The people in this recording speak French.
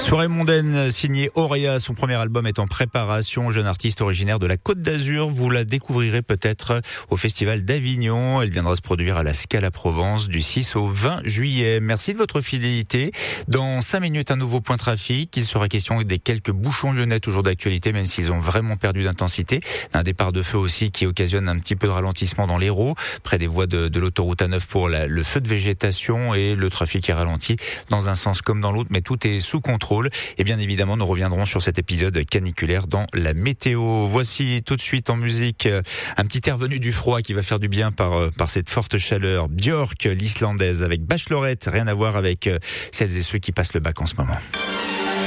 Soirée mondaine signée Auréa, son premier album est en préparation, jeune artiste originaire de la Côte d'Azur. Vous la découvrirez peut-être au Festival d'Avignon. Elle viendra se produire à la Scala Provence du 6 au 20 juillet. Merci de votre fidélité. Dans 5 minutes, un nouveau point trafic. Il sera question des quelques bouchons lyonnais toujours d'actualité, même s'ils ont vraiment perdu d'intensité. Un départ de feu aussi qui occasionne un petit peu de ralentissement dans l'Hérault, près des voies de l'autoroute A9 pour le feu de végétation, et le trafic est ralenti dans un sens comme dans l'autre, mais tout est sous contrôle. Et bien évidemment, nous reviendrons sur cet épisode caniculaire dans la météo. Voici tout de suite en musique un petit air venu du froid qui va faire du bien par cette forte chaleur. Björk, l'Islandaise, avec Bachelorette, rien à voir avec celles et ceux qui passent le bac en ce moment.